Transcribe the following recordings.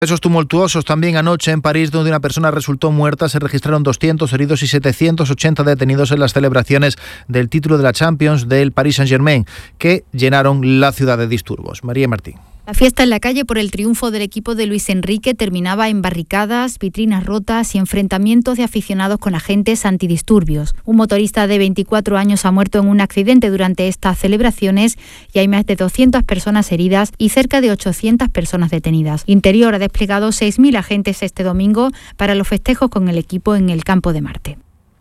Esos tumultuosos también anoche en París, donde una persona resultó muerta. Se registraron 200 heridos y 780 detenidos en las celebraciones del título de la Champions del Paris Saint-Germain, que llenaron la ciudad de disturbios. María Martín. La fiesta en la calle por el triunfo del equipo de Luis Enrique terminaba en barricadas, vitrinas rotas y enfrentamientos de aficionados con agentes antidisturbios. Un motorista de 24 años ha muerto en un accidente durante estas celebraciones y hay más de 200 personas heridas y cerca de 800 personas detenidas. Interior ha desplegado 6.000 agentes este domingo para los festejos con el equipo en el Campo de Marte.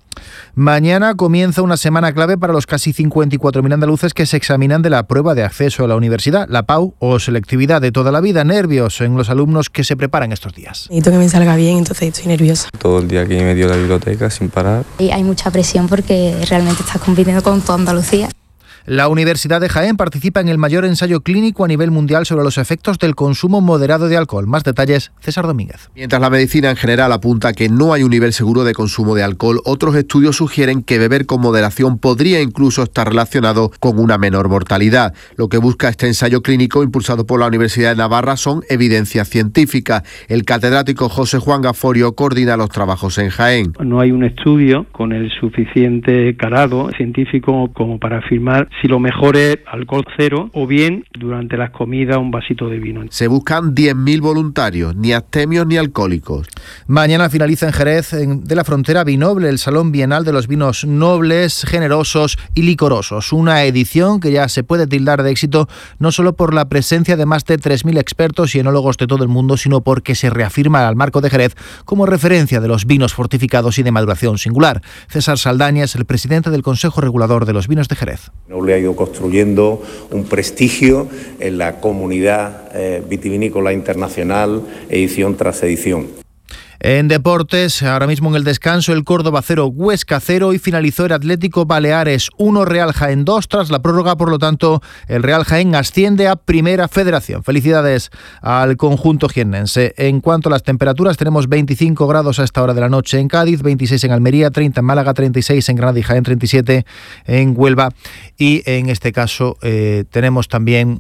Mañana comienza una semana clave para los casi 54.000 andaluces que se examinan de la prueba de acceso a la universidad, la PAU o selectividad de toda la vida. Nervios en los alumnos que se preparan estos días. Necesito que me salga bien, entonces estoy nerviosa. Todo el día aquí me dio la biblioteca sin parar. Y hay mucha presión porque realmente estás compitiendo con toda Andalucía. La Universidad de Jaén participa en el mayor ensayo clínico a nivel mundial sobre los efectos del consumo moderado de alcohol. Más detalles, César Domínguez. Mientras la medicina en general apunta que no hay un nivel seguro de consumo de alcohol, otros estudios sugieren que beber con moderación podría incluso estar relacionado con una menor mortalidad. Lo que busca este ensayo clínico impulsado por la Universidad de Navarra son evidencias científicas. El catedrático José Juan Gaforio coordina los trabajos en Jaén. No hay un estudio con el suficiente calado científico como para afirmar si lo mejor es alcohol cero o bien durante las comidas un vasito de vino. Se buscan 10.000 voluntarios, ni abstemios ni alcohólicos. Mañana finaliza en Jerez de la Frontera Vinoble, el Salón Bienal de los Vinos Nobles, Generosos y Licorosos. Una edición que ya se puede tildar de éxito no solo por la presencia de más de 3.000 expertos y enólogos de todo el mundo, sino porque se reafirma al marco de Jerez como referencia de los vinos fortificados y de maduración singular. César Saldaña es el presidente del Consejo Regulador de los Vinos de Jerez. Noble ha ido construyendo un prestigio en la comunidad vitivinícola internacional, edición tras edición. En deportes, ahora mismo en el descanso, el Córdoba 0, Huesca 0 y finalizó el Atlético Baleares 1, Real Jaén 2. Tras la prórroga, por lo tanto, el Real Jaén asciende a Primera Federación. Felicidades al conjunto jiennense. En cuanto a las temperaturas, tenemos 25 grados a esta hora de la noche en Cádiz, 26 en Almería, 30 en Málaga, 36 en Granada y Jaén, 37 en Huelva y en este caso tenemos también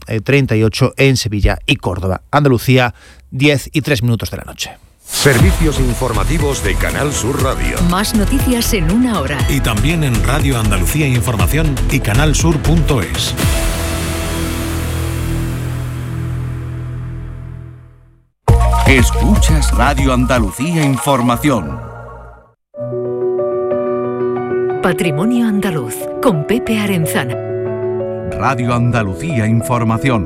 38 en Sevilla y Córdoba. Andalucía, 10 y 3 minutos de la noche. Servicios informativos de Canal Sur Radio. Más noticias en una hora. Y también en Radio Andalucía Información y canalsur.es. Escuchas Radio Andalucía Información. Patrimonio Andaluz con Pepe Arenzana. Radio Andalucía Información.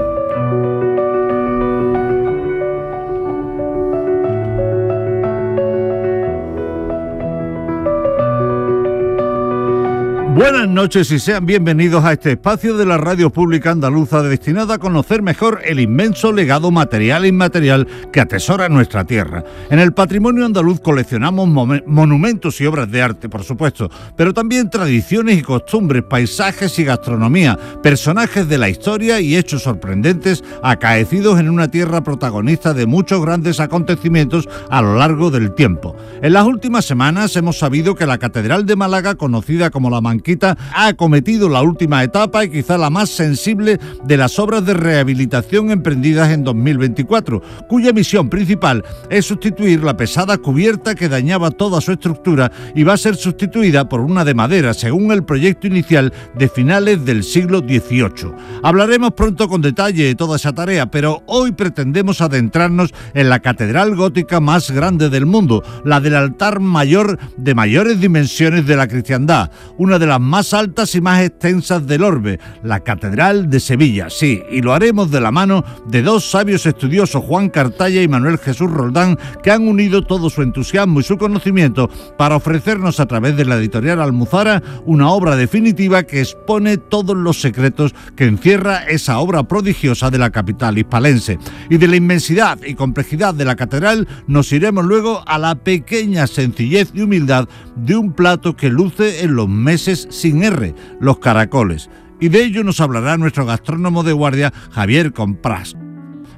Buenas noches y sean bienvenidos a este espacio de la radio pública andaluza destinado a conocer mejor el inmenso legado material e inmaterial que atesora nuestra tierra. En el patrimonio andaluz coleccionamos monumentos y obras de arte, por supuesto, pero también tradiciones y costumbres, paisajes y gastronomía, personajes de la historia y hechos sorprendentes acaecidos en una tierra protagonista de muchos grandes acontecimientos a lo largo del tiempo. En las últimas semanas hemos sabido que la Catedral de Málaga, conocida como la Manquita, ha acometido la última etapa y quizá la más sensible de las obras de rehabilitación emprendidas en 2024, cuya misión principal es sustituir la pesada cubierta que dañaba toda su estructura y va a ser sustituida por una de madera, según el proyecto inicial de finales del siglo XVIII. Hablaremos pronto con detalle de toda esa tarea, pero hoy pretendemos adentrarnos en la catedral gótica más grande del mundo, la del altar mayor de mayores dimensiones de la cristiandad, una de las más altas y más extensas del orbe, la Catedral de Sevilla. Sí, y lo haremos de la mano de dos sabios estudiosos, Juan Cartaya y Manuel Jesús Roldán, que han unido todo su entusiasmo y su conocimiento para ofrecernos a través de la editorial Almuzara una obra definitiva que expone todos los secretos que encierra esa obra prodigiosa de la capital hispalense. Y de la inmensidad y complejidad de la catedral nos iremos luego a la pequeña sencillez y humildad de un plato que luce en los meses sin R, los caracoles. Y de ello nos hablará nuestro gastrónomo de guardia, Javier Comprás.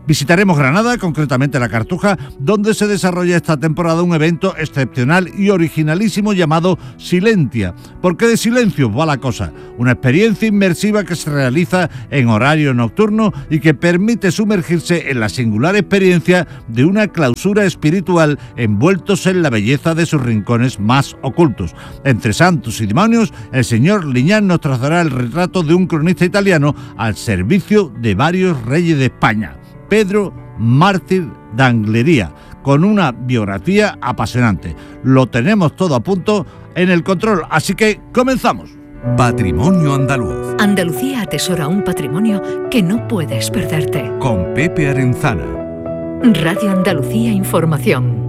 Visitaremos Granada, concretamente La Cartuja, donde se desarrolla esta temporada un evento excepcional y originalísimo llamado Silentia. ¿Por qué de silencio va la cosa? Una experiencia inmersiva que se realiza en horario nocturno y que permite sumergirse en la singular experiencia de una clausura espiritual envueltos en la belleza de sus rincones más ocultos. Entre santos y demonios, el señor Liñán nos trazará el retrato de un cronista italiano al servicio de varios reyes de España, Pedro Mártir d'Anglería, con una biografía apasionante. Lo tenemos todo a punto en el control, así que comenzamos. Patrimonio Andaluz. Andalucía atesora un patrimonio que no puedes perderte. Con Pepe Arenzana. Radio Andalucía Información.